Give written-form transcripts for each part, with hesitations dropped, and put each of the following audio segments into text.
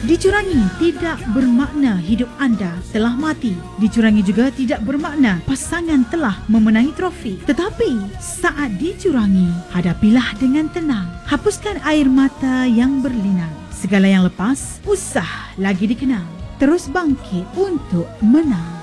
Dicurangi tidak bermakna hidup anda telah mati. Dicurangi juga tidak bermakna pasangan telah memenangi trofi. Tetapi saat dicurangi, hadapilah dengan tenang. Hapuskan air mata yang berlinang. Segala yang lepas, usah lagi dikenang. Terus bangkit untuk menang.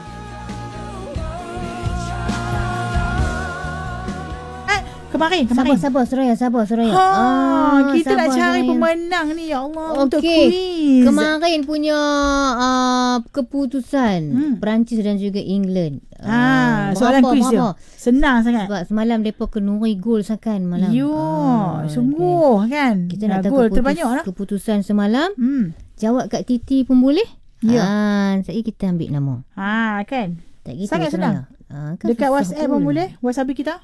Kemarin. Sabar Suraya. Kita nak cari Suraya. pemenang ni, ya Allah, untuk Okey. kuis. Kemarin punya keputusan Perancis dan juga England. Soalan kuis dia. Senang sangat. Sebab semalam mereka kenuri gol sakan malam. Sungguh kan. Kita nak tahu gol terbanyak lah. keputusan semalam. Jawab kat Titi pun boleh. Ya. Saya kita ambil nama. Kan. Tak gitu Sangat Suraya. senang. Dekat WhatsApp pun boleh. WhatsApp kita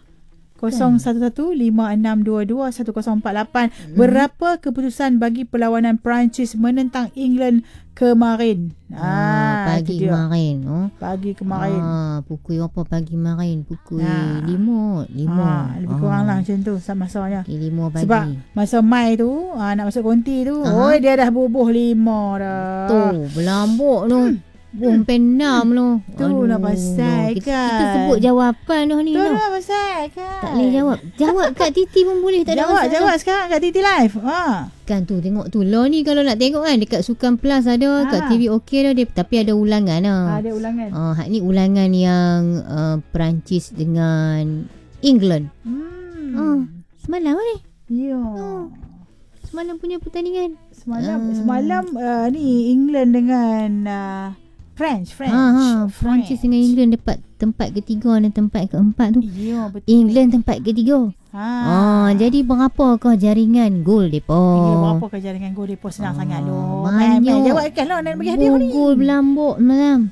0115621048. Berapa keputusan bagi perlawanan Perancis menentang England kemarin? Pagi kemarin. Pagi kemarin. Pukul apa pagi kemarin? Pukul 5. Lebih kurang lah macam tu masanya. 5 pagi. Sebab masa Mai tu, nak masuk konti tu, dia dah bubuh 5 dah. Tu, berlambuk tu. Buang penam tu. Tu lah pasal kita sebut jawapan tu ni. Tu lah pasal kan. Tak boleh jawab. Jawab kat Titi pun boleh. Tak ada masalah. Jawab sekarang kat Titi Live. Kan tu, tengok tu. Lah ni kalau nak tengok kan, dekat Sukan Plus ada, kat TV OK dah. Tapi ada ulangan lah. Ada ulangan. Hak ni ulangan yang Perancis dengan England. Semalam ni. Ya. Semalam punya pertandingan. Semalam ni England dengan French. Perancis dengan England dapat tempat ketiga dan tempat keempat tu. Ya, betul. England tempat ketiga. Jadi berapakah jaringan gol depa? Berapakah jaringan gol depa? Senang sangat loh. Banyak. Jawabkan lah nak bagi hadiah ni. Gol berlambuk malam.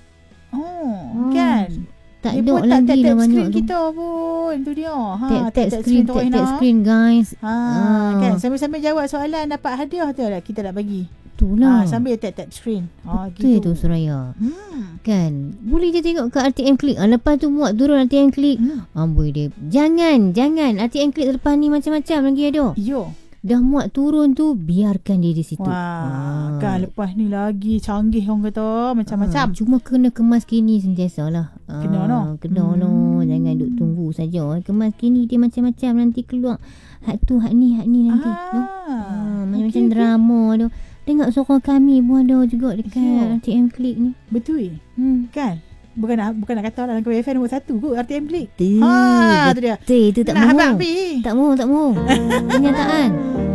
Kan. Tak ada lagi dah banyak tu. Kita pun tu dia. Tap screen guys. Kan sambil-sambil jawab soalan dapat hadiah tu lah kita nak bagi. Itulah. Sambil tap screen. Betul gitu. tu Suraya. Kan. Boleh je tengok kat RTM Klik. Lepas tu muat turun RTM Klik. Amboi dia. Jangan RTM Klik lepas ni macam-macam lagi ada. Yo. Dah muat turun tu, biarkan dia di situ. Kan lepas ni lagi canggih orang kata macam-macam. Cuma kena kemas kini sentiasalah. Kena no. Jangan duk tunggu saja. Kemas kini dia macam-macam nanti keluar. Hak tu, hak ni nanti. Macam-macam drama tu. Tengok suara kami pun ada juga dekat RTM Klik ni. Betul. Kan? Bukan nak kata lah dalam KFM nombor 1 kot RTM Klik. Tu dia. Tu dia. Tu tak mahu. Tak mahu. Kenyataan.